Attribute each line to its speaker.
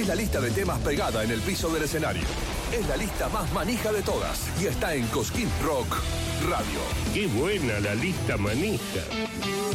Speaker 1: Es la lista de temas pegada en el piso del escenario. Es la lista más manija de todas y está en Cosquín Rock Radio.
Speaker 2: ¡Qué buena la lista manija!